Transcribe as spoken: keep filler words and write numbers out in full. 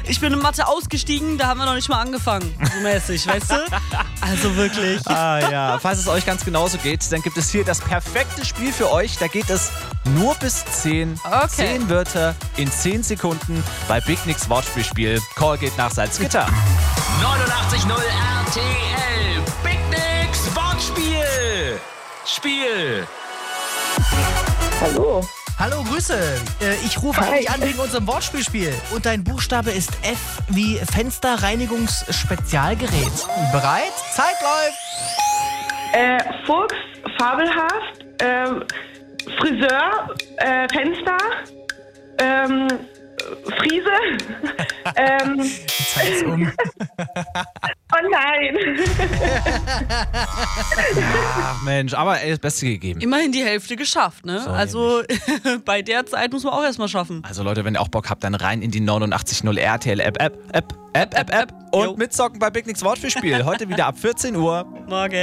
Ich bin in Mathe ausgestiegen, da haben wir noch nicht mal angefangen. So mäßig, weißt du? Also wirklich. Ah ja, falls es euch ganz genauso geht, dann gibt es hier das perfekte Spiel für euch. Da geht es nur bis zehn. Okay. zehn Wörter in zehn Sekunden bei Big Nicks Wortspielspiel. Call geht nach Salzgitter. neunundachtzig Komma null R T L. Big Nicks Wortspiel. Spiel. Hallo. Hallo, Grüße. Äh, Ich rufe Hi. eigentlich an wegen unserem Wortspielspiel. Und dein Buchstabe ist F wie Fensterreinigungsspezialgerät. Bereit? Zeit läuft. Äh, Fuchs, fabelhaft, ähm, Friseur, äh, Fenster, ähm, Friese, ähm, Zeit ist um. oh nein. Ach Mensch, aber ey, das Beste gegeben. Immerhin die Hälfte geschafft, ne? So also bei der Zeit muss man auch erstmal schaffen. Also Leute, wenn ihr auch Bock habt, dann rein in die neunundachtzig Komma null R T L App, App, App, App, App, App und Jo. mitzocken bei Big Nicks Wortspielspiel. Heute wieder ab vierzehn Uhr. Morgen.